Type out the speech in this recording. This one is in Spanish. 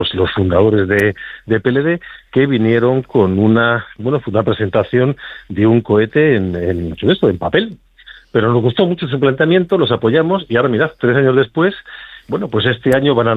los fundadores de PLD, que vinieron con una presentación de un cohete en papel. Pero nos gustó mucho su planteamiento, los apoyamos y ahora mirad, 3 años después, pues este año van a